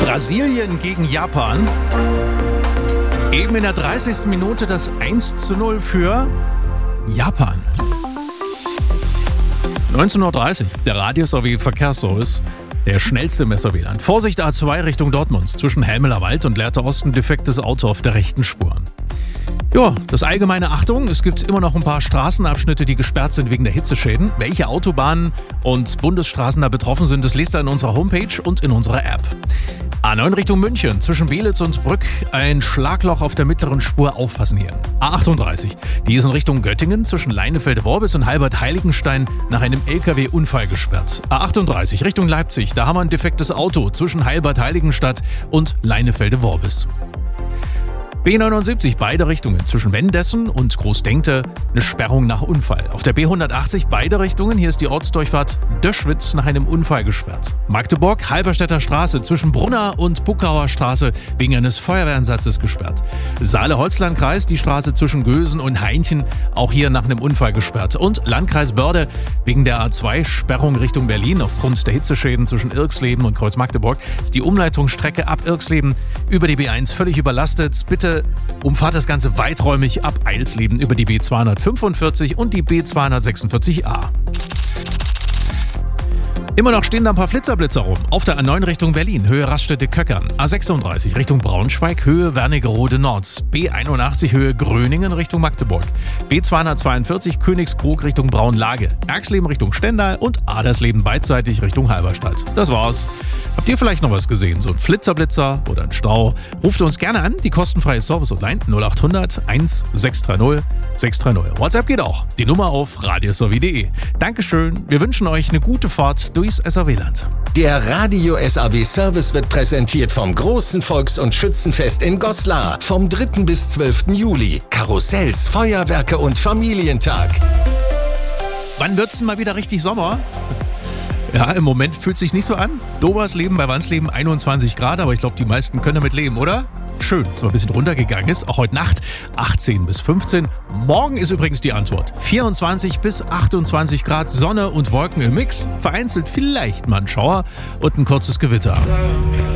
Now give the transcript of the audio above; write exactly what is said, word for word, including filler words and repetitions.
Brasilien gegen Japan. Eben in der dreißigsten Minute das eins zu null für Japan. neunzehn Uhr dreißig, der Radius A W Verkehrsservice. Der schnellste im S R W-Land. Vorsicht A zwei Richtung Dortmund. Zwischen Helmeler Wald und Lehrter Osten defektes Auto auf der rechten Spur. Ja, das allgemeine Achtung, es gibt immer noch ein paar Straßenabschnitte, die gesperrt sind wegen der Hitzeschäden. Welche Autobahnen und Bundesstraßen da betroffen sind, das lest ihr in unserer Homepage und in unserer App. A neun Richtung München, zwischen Belitz und Brück, ein Schlagloch auf der mittleren Spur, aufpassen hier. A achtunddreißig, die ist in Richtung Göttingen, zwischen Leinefelde-Worbis und Halbert-Heiligenstein nach einem L K W-Unfall gesperrt. A achtunddreißig Richtung Leipzig, da haben wir ein defektes Auto zwischen Halbert-Heiligenstadt und Leinefelde-Worbis. B neunundsiebzig, beide Richtungen, zwischen Wendessen und Großdenkte, eine Sperrung nach Unfall. Auf der B hundertachtzig, beide Richtungen, hier ist die Ortsdurchfahrt Döschwitz nach einem Unfall gesperrt. Magdeburg, Halberstädter Straße, zwischen Brunner und Buckauer Straße wegen eines Feuerwehreinsatzes gesperrt. Saale-Holzlandkreis, die Straße zwischen Gösen und Hainchen, auch hier nach einem Unfall gesperrt. Und Landkreis Börde, wegen der A zwei, Sperrung Richtung Berlin aufgrund der Hitzeschäden zwischen Irxleben und Kreuz-Magdeburg, ist die Umleitungsstrecke ab Irxleben über die B eins völlig überlastet. Bitte umfahrt das Ganze weiträumig ab Eilsleben über die B zweihundertfünfundvierzig und die B zweihundertsechsundvierzig A. Immer noch stehen da ein paar Flitzerblitzer rum. Auf der A neun Richtung Berlin, Höhe Raststätte-Köckern. A sechsunddreißig Richtung Braunschweig, Höhe Wernigerode Nord. B einundachtzig Höhe Gröningen Richtung Magdeburg. B zweihundertzweiundvierzig Königskrug Richtung Braunlage. Erxleben Richtung Stendal und Adersleben beidseitig Richtung Halberstadt. Das war's. Habt ihr vielleicht noch was gesehen? So ein Flitzerblitzer oder ein Stau? Ruft uns gerne an, die kostenfreie Service-Hotline null acht hundert eins sechs drei null sechs drei null. WhatsApp geht auch. Die Nummer auf radius a w punkt d e. Dankeschön, wir wünschen euch eine gute Fahrt durchs S R W-Land. Der Radio S A W Service wird präsentiert vom großen Volks- und Schützenfest in Goslar vom dritten bis zwölften Juli. Karussells, Feuerwerke und Familientag. Wann wird's denn mal wieder richtig Sommer? Ja, im Moment fühlt es sich nicht so an. Dobersleben bei Wansleben einundzwanzig Grad, aber ich glaube, die meisten können damit leben, oder? Schön, dass mal ein bisschen runtergegangen ist. Auch heute Nacht achtzehn bis fünfzehn. Morgen ist übrigens die Antwort. vierundzwanzig bis achtundzwanzig Grad, Sonne und Wolken im Mix. Vereinzelt vielleicht mal ein Schauer und ein kurzes Gewitter.